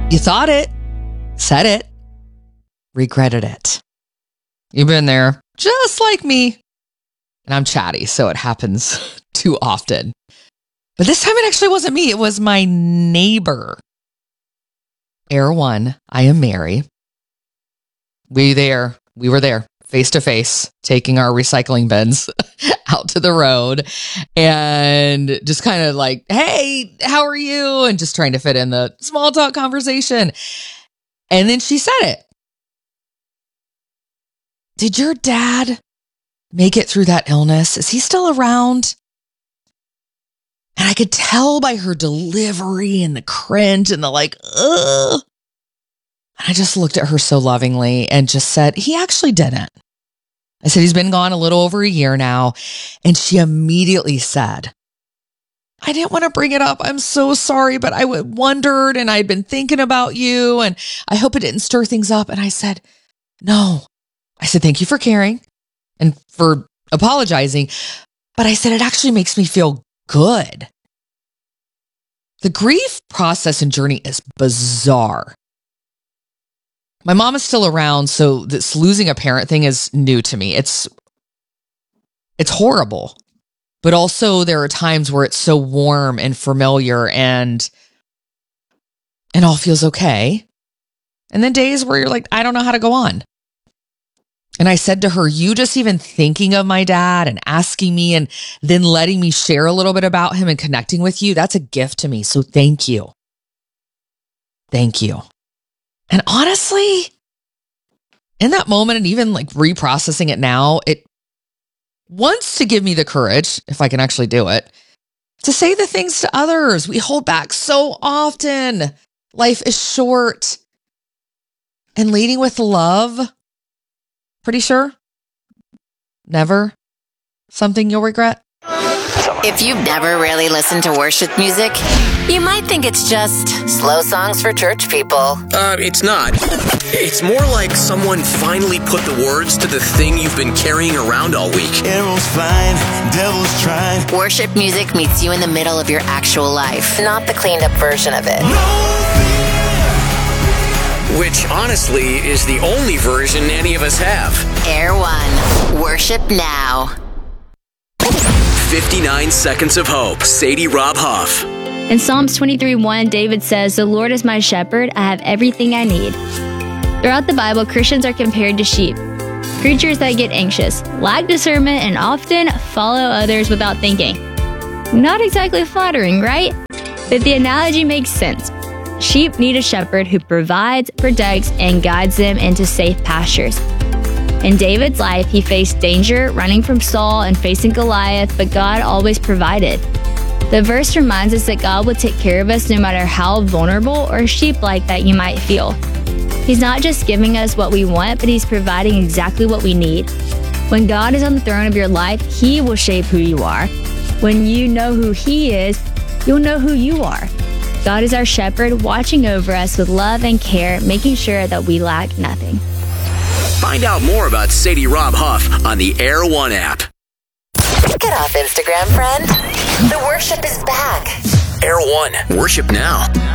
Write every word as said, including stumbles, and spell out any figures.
You thought it, said it, regretted it. You've been there, just like me. And I'm chatty, so it happens too often. But this time it actually wasn't me. It was my neighbor. Air One, I am Mary. We there, we were there, face to face, taking our recycling bins out to the road and just kind of like, hey, how are you? And just trying to fit in the small talk conversation. And then she said it. Did your dad make it through that illness? Is he still around? And I could tell by her delivery and the cringe and the like, ugh. I just looked at her so lovingly and just said, he actually didn't. I said, he's been gone a little over a year now. And she immediately said, I didn't want to bring it up. I'm so sorry, but I wondered and I'd been thinking about you and I hope it didn't stir things up. And I said, no. I said, thank you for caring and for apologizing. But I said, it actually makes me feel good. The grief process and journey is bizarre. My mom is still around, so this losing a parent thing is new to me. It's it's horrible. But also there are times where it's so warm and familiar and and all feels okay. And then days where you're like, I don't know how to go on. And I said to her, you just even thinking of my dad and asking me and then letting me share a little bit about him and connecting with you, that's a gift to me. So thank you. Thank you. And honestly, in that moment and even like reprocessing it now, it wants to give me the courage, if I can actually do it, to say the things to others. We hold back so often. Life is short. And leading with love, pretty sure, never something you'll regret. If you've never really listened to worship music, you might think it's just slow songs for church people. Uh, it's not. It's more like someone finally put the words to the thing you've been carrying around all week. Arrows flying, devils trying. Worship music meets you in the middle of your actual life, not the cleaned up version of it. Which, honestly, is the only version any of us have. Air One. Worship now. fifty-nine Seconds of Hope. Sadie Rob Huff. In Psalms twenty-three one, David says, the Lord is my shepherd, I have everything I need. Throughout the Bible, Christians are compared to sheep, creatures that get anxious, lack discernment, and often follow others without thinking. Not exactly flattering, right? But the analogy makes sense. Sheep need a shepherd who provides, protects, and guides them into safe pastures. In David's life, he faced danger, running from Saul and facing Goliath, but God always provided. The verse reminds us that God will take care of us no matter how vulnerable or sheep-like that you might feel. He's not just giving us what we want, but He's providing exactly what we need. When God is on the throne of your life, He will shape who you are. When you know who He is, you'll know who you are. God is our shepherd, watching over us with love and care, making sure that we lack nothing. Find out more about Sadie Rob Huff on the Air One app. Get off Instagram, friend. The worship is back. Air One. Worship now.